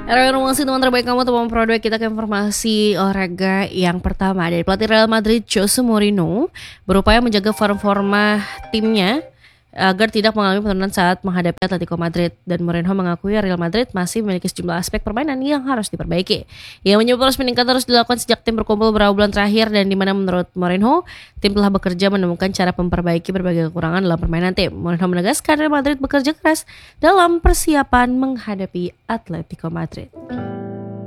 Informasi teman terbaik kamu teman Pro 2, kita ke informasi olahraga yang pertama dari pelatih Real Madrid Jose Mourinho berupaya menjaga forma timnya agar tidak mengalami penurunan saat menghadapi Atletico Madrid, dan Mourinho mengakui Real Madrid masih memiliki sejumlah aspek permainan yang harus diperbaiki. Ia menyebut proses meningkat terus dilakukan sejak tim berkumpul beberapa bulan terakhir, dan di mana menurut Mourinho tim telah bekerja menemukan cara memperbaiki berbagai kekurangan dalam permainan tim. Mourinho menegaskan Real Madrid bekerja keras dalam persiapan menghadapi Atletico Madrid.